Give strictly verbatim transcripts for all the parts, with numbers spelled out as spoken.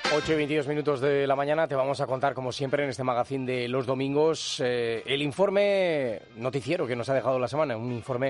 ocho y veintidós minutos de la mañana te vamos a contar, como siempre, en este magazín de los domingos, eh, el informe noticiero que nos ha dejado la semana, un informe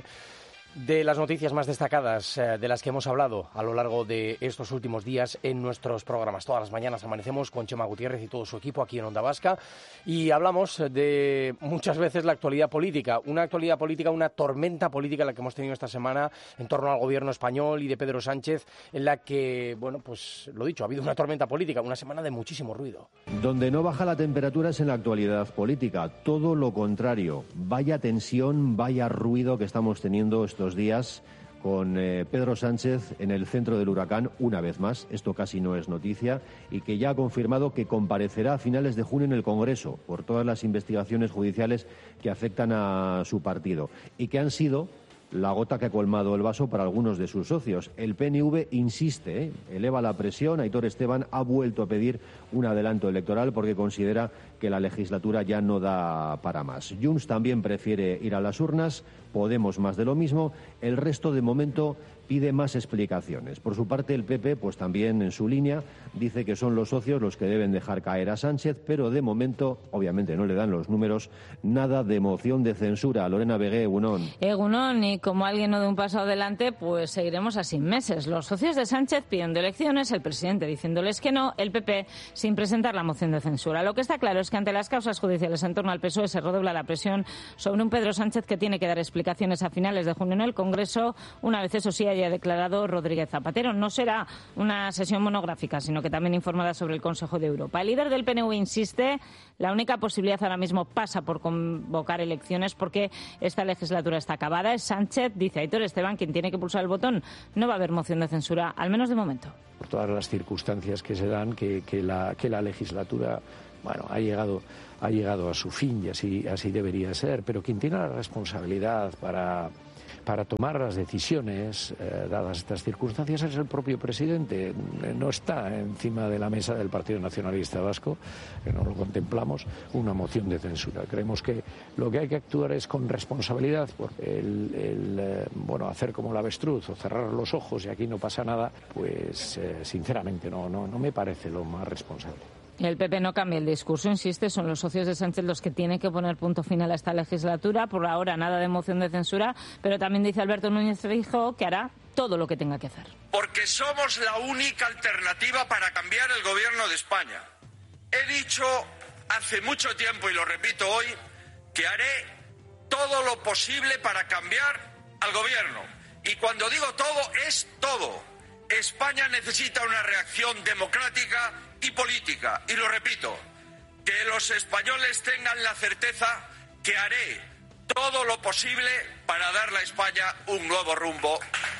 de las noticias más destacadas eh, de las que hemos hablado a lo largo de estos últimos días en nuestros programas. Todas las mañanas amanecemos con Chema Gutiérrez y todo su equipo aquí en Onda Vasca y hablamos de muchas veces la actualidad política, una actualidad política, una tormenta política la que hemos tenido esta semana en torno al gobierno español y de Pedro Sánchez, en la que, bueno, pues lo dicho, ha habido una tormenta política, una semana de muchísimo ruido. Donde no baja la temperatura es en la actualidad política, todo lo contrario. Vaya tensión, vaya ruido que estamos teniendo estos días con eh, Pedro Sánchez en el centro del huracán una vez más. Esto casi no es noticia y que ya ha confirmado que comparecerá a finales de junio en el Congreso por todas las investigaciones judiciales que afectan a su partido y que han sido la gota que ha colmado el vaso para algunos de sus socios. El P N V insiste, ¿eh? eleva la presión. Aitor Esteban ha vuelto a pedir un adelanto electoral porque considera que la legislatura ya no da para más. Junts también prefiere ir a las urnas, Podemos más de lo mismo. El resto, de momento, pide más explicaciones. Por su parte, el P P, pues también en su línea, dice que son los socios los que deben dejar caer a Sánchez, pero de momento, obviamente no le dan los números, nada de moción de censura. Lorena Vegué, Egunon. Egunon, y como alguien no de un paso adelante, pues seguiremos así meses. Los socios de Sánchez pidiendo elecciones, el presidente diciéndoles que no, el P P sin presentar la moción de censura. Lo que está claro es que ante las causas judiciales en torno al P S O E se redobla la presión sobre un Pedro Sánchez que tiene que dar explicaciones a finales de junio en el Congreso, una vez eso sí haya declarado Rodríguez Zapatero. No será una sesión monográfica, sino que también informada sobre el Consejo de Europa. El líder del P N V insiste, la única posibilidad ahora mismo pasa por convocar elecciones porque esta legislatura está acabada. Es Sánchez, dice Aitor Esteban, quien tiene que pulsar el botón. No va a haber moción de censura, al menos de momento. Por todas las circunstancias que se dan, que, que, la, que la legislatura, bueno, ha llegado, ha llegado a su fin y así, así debería ser, pero quien tiene la responsabilidad para, para tomar las decisiones, eh, dadas estas circunstancias, es el propio presidente. No está encima de la mesa del Partido Nacionalista Vasco, que no lo contemplamos, una moción de censura. Creemos que lo que hay que actuar es con responsabilidad, porque el, el eh, bueno, hacer como el avestruz o cerrar los ojos y aquí no pasa nada, pues eh, sinceramente no, no, no me parece lo más responsable. El P P no cambia el discurso, insiste, son los socios de Sánchez los que tienen que poner punto final a esta legislatura. Por ahora nada de moción de censura, pero también dice Alberto Núñez Feijóo que hará todo lo que tenga que hacer. Porque somos la única alternativa para cambiar el gobierno de España. He dicho hace mucho tiempo, y lo repito hoy, que haré todo lo posible para cambiar al gobierno. Y cuando digo todo, es todo. España necesita una reacción democrática y política, y lo repito, que los españoles tengan la certeza que haré todo lo posible para darle a España un nuevo rumbo,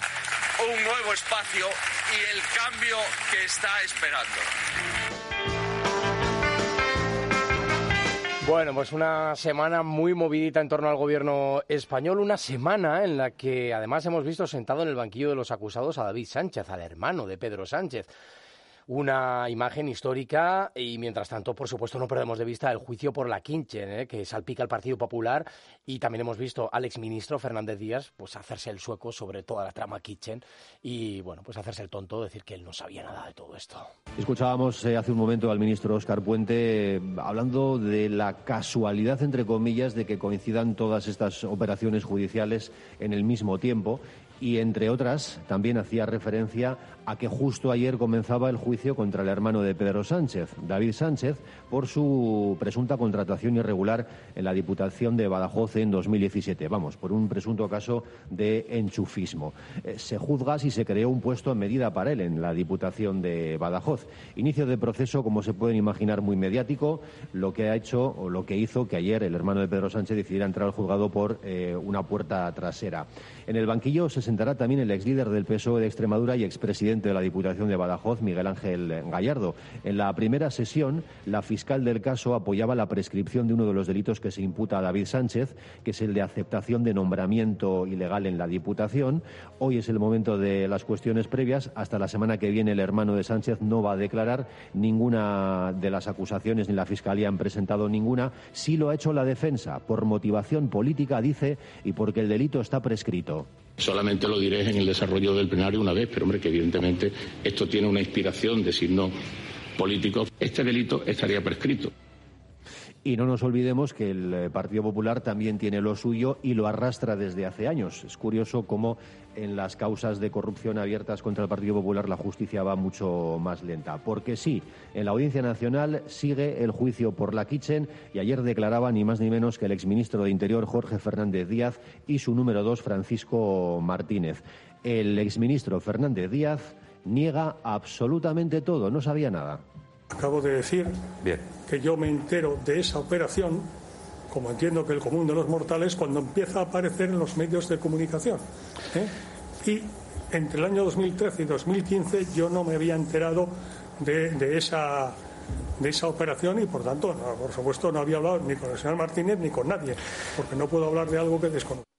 un nuevo espacio y el cambio que está esperando. Bueno, pues una semana muy movidita en torno al gobierno español, una semana en la que además hemos visto sentado en el banquillo de los acusados a David Sánchez, al hermano de Pedro Sánchez. Una imagen histórica y, mientras tanto, por supuesto, no perdemos de vista el juicio por la Kinchen, ¿eh? que salpica al Partido Popular, y también hemos visto al exministro Fernández Díaz pues hacerse el sueco sobre toda la trama Kinchen y, bueno, pues hacerse el tonto, decir que él no sabía nada de todo esto. Escuchábamos eh, hace un momento al ministro Óscar Puente eh, hablando de la casualidad, entre comillas, de que coincidan todas estas operaciones judiciales en el mismo tiempo. Y, entre otras, también hacía referencia a que justo ayer comenzaba el juicio contra el hermano de Pedro Sánchez, David Sánchez, por su presunta contratación irregular en la Diputación de Badajoz en dos mil diecisiete. Vamos, por un presunto caso de enchufismo. Eh, se juzga si se creó un puesto en medida para él en la Diputación de Badajoz. Inicio de proceso, como se pueden imaginar, muy mediático, lo que ha hecho o lo que hizo que ayer el hermano de Pedro Sánchez decidiera entrar al juzgado por eh, una puerta trasera. En el banquillo se sentará también el exlíder del P S O E de Extremadura y expresidente de la Diputación de Badajoz, Miguel Ángel Gallardo. En la primera sesión, la fiscal del caso apoyaba la prescripción de uno de los delitos que se imputa a David Sánchez, que es el de aceptación de nombramiento ilegal en la Diputación. Hoy es el momento de las cuestiones previas. Hasta la semana que viene el hermano de Sánchez no va a declarar. Ninguna de las acusaciones ni la Fiscalía han presentado ninguna. Sí lo ha hecho la defensa, por motivación política, dice, y porque el delito está prescrito. Solamente lo diré en el desarrollo del plenario una vez, pero hombre, que evidentemente esto tiene una inspiración de signo políticos, este delito estaría prescrito. Y no nos olvidemos que el Partido Popular también tiene lo suyo y lo arrastra desde hace años. Es curioso cómo en las causas de corrupción abiertas contra el Partido Popular la justicia va mucho más lenta. Porque sí, en la Audiencia Nacional sigue el juicio por la Kitchen y ayer declaraba ni más ni menos que el exministro de Interior Jorge Fernández Díaz y su número dos Francisco Martínez. El exministro Fernández Díaz niega absolutamente todo, no sabía nada. Acabo de decir Bien. que yo me entero de esa operación, como entiendo que el común de los mortales, cuando empieza a aparecer en los medios de comunicación. ¿eh? Y entre el año dos mil trece y dos mil quince yo no me había enterado de, de, esa, de esa operación y, por tanto, no, por supuesto, no había hablado ni con el señor Martínez ni con nadie, porque no puedo hablar de algo que desconozco.